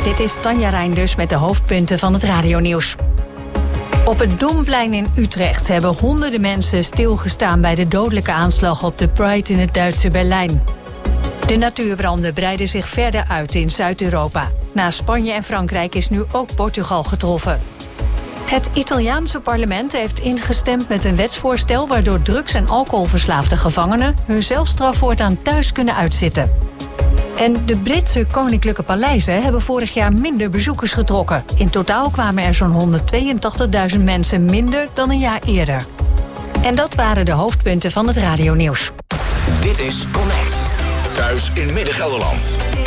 Dit is Tanja Reinders met de hoofdpunten van het radionieuws. Op het Domplein in Utrecht hebben honderden mensen stilgestaan bij de dodelijke aanslag op de Pride in het Duitse Berlijn. De natuurbranden breiden zich verder uit in Zuid-Europa. Na Spanje en Frankrijk is nu ook Portugal getroffen. Het Italiaanse parlement heeft ingestemd met een wetsvoorstel waardoor drugs- en alcoholverslaafde gevangenen hun zelfstraf voortaan thuis kunnen uitzitten. En de Britse koninklijke paleizen hebben vorig jaar minder bezoekers getrokken. In totaal kwamen er zo'n 182.000 mensen minder dan een jaar eerder. En dat waren de hoofdpunten van het radionieuws. Dit is Connect. Thuis in Midden-Gelderland.